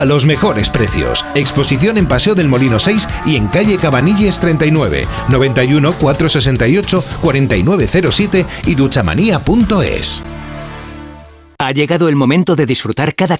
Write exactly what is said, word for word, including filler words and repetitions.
A los mejores precios. Exposición en Paseo del Molino seis y en calle Cabanilles treinta y nueve, noventa y uno, cuatrocientos sesenta y ocho, cuarenta y nueve cero siete y duchamanía punto es. Ha llegado el momento de disfrutar cada